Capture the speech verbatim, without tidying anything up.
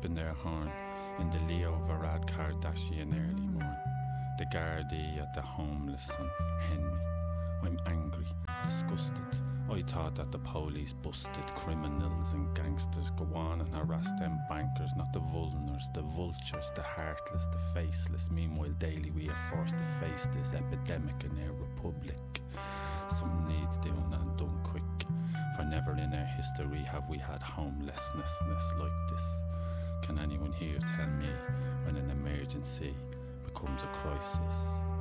beeping their horn in the Leo Varad Kardashian early morn. The Gardaí at the homeless and Henry. I'm angry, disgusted. I thought that the police busted criminals and gangsters go on and harass them bankers, not the vulners, the vultures, the heartless, the faceless. Meanwhile, daily we are forced to face this epidemic in our republic. Something needs doing and done quick, for never in our history have we had homelessness like this. Can anyone here tell me when an emergency becomes a crisis?